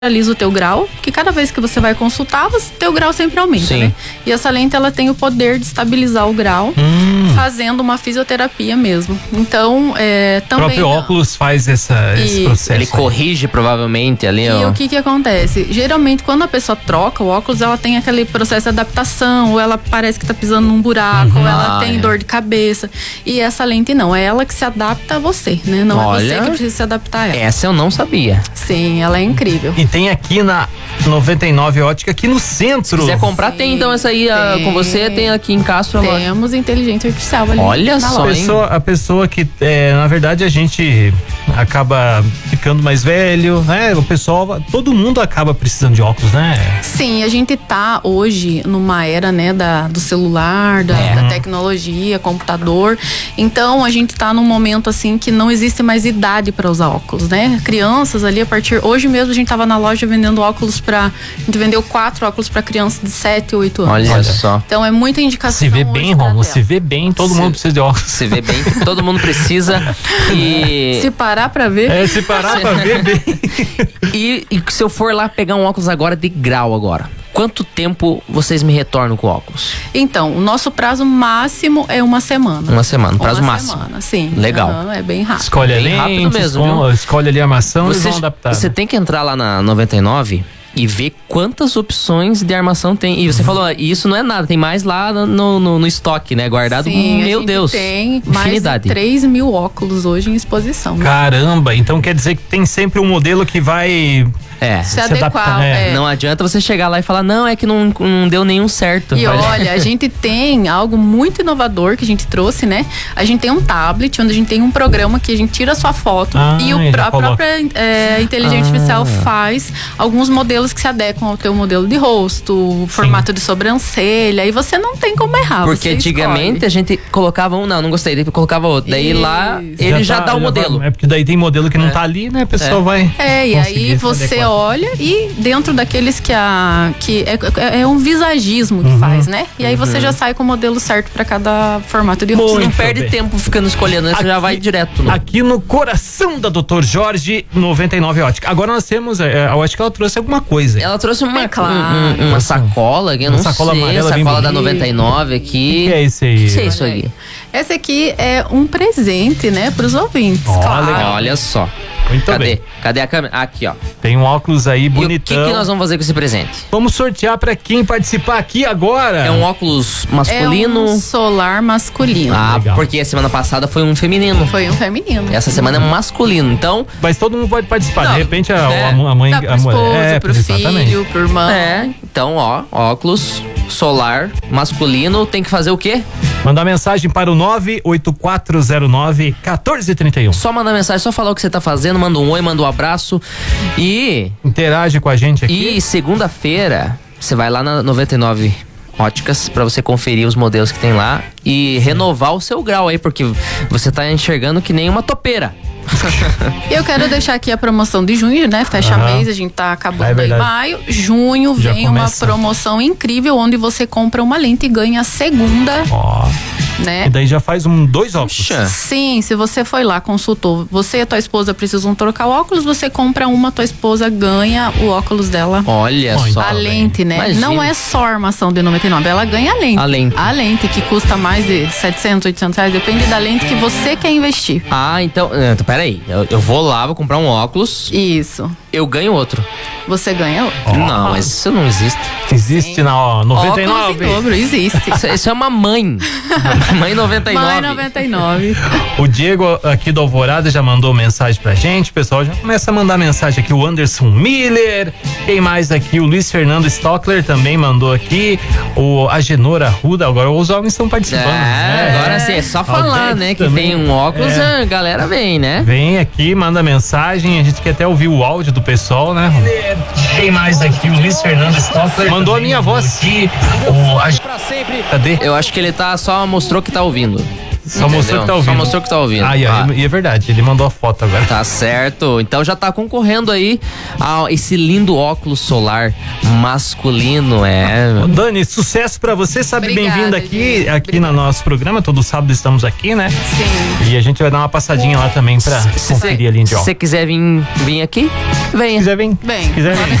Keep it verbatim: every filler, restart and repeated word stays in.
Analisa o teu grau, que cada vez que você vai consultar, o teu grau sempre aumenta, Sim. né? E essa lente, ela tem o poder de estabilizar o grau, hum. fazendo uma fisioterapia mesmo. Então, é, também... O próprio óculos faz essa, esse processo. Ele corrige provavelmente ali, E ó. o que que acontece? Geralmente, quando a pessoa troca o óculos, ela tem aquele processo de adaptação, ou ela parece que tá pisando num buraco, Uhum. ou ela Ah, tem é. dor de cabeça. E essa lente não, é ela que se adapta a você, né? Não Olha, é você que precisa se adaptar a ela. Essa eu não sabia. Sim, ela é incrível. E tem aqui na noventa e nove Ótica, aqui no centro. Se quiser comprar, Sim, tem então essa aí ah, tem. com você, tem aqui em Castro agora. Temos inteligência artificial ali. Olha na só, A loja. hein? pessoa, a pessoa que, é, na verdade, a gente acaba ficando mais velho, né? O pessoal, todo mundo acaba precisando de óculos, né? Sim, a gente tá hoje numa era, né, da, do celular, da, É. da tecnologia, computador. Então, a gente tá num momento, assim, que não existe mais idade para usar óculos, né? Crianças ali, a partir... Hoje mesmo, a gente tava na loja vendendo óculos para... A gente vendeu quatro óculos para crianças de sete, oito anos. Olha só. Então, é muita indicação. Se vê hoje bem, pra Romulo, tela. se vê bem, todo Se- mundo precisa de óculos. Você vê bem que todo mundo precisa. E, Se parar pra ver... É, se parar pra ver bem. e, e se eu for lá pegar um óculos agora de grau agora, quanto tempo vocês me retornam com o óculos? Então, o nosso prazo máximo é uma semana. Uma semana, prazo uma máximo. Semana, sim. Legal. Aham, é bem rápido. Escolhe a Bem lente, rápido mesmo, esco- viu? escolhe ali a armação e Você, vão adaptar. você tem que entrar lá na noventa e nove e ver quantas opções de armação tem. E você falou, e isso não é nada, tem mais lá no, no, no estoque, né? Guardado. Sim, a Meu gente Deus. tem mais de Infinidade. três mil óculos hoje em exposição. né? Caramba, então quer dizer que tem sempre um modelo que vai... É. Se se adequar, adaptar, é. é. Não adianta você chegar lá e falar, não, é que não, não deu nenhum certo. E olha, a gente tem algo muito inovador que a gente trouxe, né? A gente tem um tablet onde a gente tem um programa que a gente tira a sua foto Ah, e o, ele pró- a coloca. própria é, inteligência Ah. artificial faz alguns modelos que se adequam ao teu modelo de rosto, formato de sobrancelha, e você não tem como errar. Porque você antigamente escolhe. a gente colocava um, não, não gostei, daí colocava outro. Daí lá Isso. ele já, tá- dá o vai- modelo. É porque daí tem modelo que não É. tá ali, né? A pessoa É. vai... É, e conseguir aí se você adequar. olha e dentro daqueles que a que é, é- é um visagismo que faz, né? E aí você já sai com o modelo certo para cada formato de rosto. Você não Muito perde bem. tempo ficando escolhendo, né? Você já Aqui- vai direto. No... Aqui no coração da doutor Jorge, noventa e nove Ótica. Agora nós temos, é, a Ótica, ela trouxe alguma coisa. Ela trouxe uma, É claro. um- um- uma sacola, eu Uma não sacola sei, amarela bem sacola da bonita. noventa e nove aqui. O que é esse aí? O que é isso Olha aí? aí. Esse aqui é um presente, né, para os ouvintes. Ó, claro. legal. Olha só. Muito Cadê? bem. Cadê a câmera? Aqui, ó. Tem um óculos aí E o que, bonitão. que nós vamos fazer com esse presente? Vamos sortear pra quem participar aqui agora. É um óculos masculino? É um solar masculino. Ah, Legal. porque a semana passada foi um feminino. Foi um feminino. Essa semana é um masculino. Então, Mas todo mundo pode participar. Não, De repente a, é. a, a mãe... Dá a pro esposo, mulher- é, pro exatamente. filho, pro irmão. é. Então, ó, óculos solar masculino tem que fazer o quê? Mandar mensagem para o nove oito quatro zero nove um quatro três um. Só mandar mensagem, só falar o que você tá fazendo, manda um oi, manda um abraço. E, Interage com a gente aqui. e segunda-feira, você vai lá na noventa e nove Óticas pra você conferir os modelos que tem lá e renovar o seu grau aí, porque você tá enxergando que nem uma topeira. Eu quero deixar aqui a promoção de junho, né? Fecha Aham. mês, a gente tá É acabando aí verdade. maio. Junho Já vem uma começa. promoção incrível onde você compra uma lente e ganha a segunda, Ó. né? E daí já faz um dois óculos. Puxa. Sim, se você foi lá, consultou, você e a tua esposa precisam trocar o óculos, você compra uma, tua esposa ganha o óculos dela. Olha Muito só. A bem. lente, né? Imagina. Não é só a armação de noventa e nove, ela ganha a lente. A lente. A lente, que custa mais de setecentos, oitocentos reais, depende da lente que você quer investir. Ah, então, eh, então peraí. Eu, eu vou lá, vou comprar um óculos, Isso. eu ganho outro. Você ganha outro. Ó. Não, mas isso não existe. Existe na ó, noventa e Óculos nove. em dobro, existe. Isso, isso é uma mãe. Mãe noventa e nove. Mãe noventa e nove. O Diego aqui do Alvorada já mandou mensagem pra gente. O pessoal já começa a mandar mensagem aqui. O Anderson Miller. Quem mais aqui? O Luiz Fernando Stockler também mandou aqui. O Agenor Arruda. Agora os homens estão participando. É, né? agora sim, é só falar, Alberto né? Que também. tem um óculos, É. a galera vem, né? Vem aqui, manda mensagem. A gente quer até ouvir o áudio do pessoal, né? Quem mais aqui? O Luiz Fernando Stockler. Mandou a minha voz. O, a... Cadê? Eu acho que ele tá só mostrou que tá ouvindo. Só mostrou que tá ouvindo. Só mostrou que tá ouvindo. Ah, e, ah. e é verdade, ele mandou a foto agora. Tá certo. Então já tá concorrendo aí a esse lindo óculos solar masculino, é. Ô, Dani, sucesso pra você, sabe, bem-vinda aqui, aqui no nosso programa, todo sábado estamos aqui, né? Sim. E a gente vai dar uma passadinha lá também pra se conferir ali em Se você quiser vir, vir aqui, venha. Se quiser vir. Bem, Se quiser vir.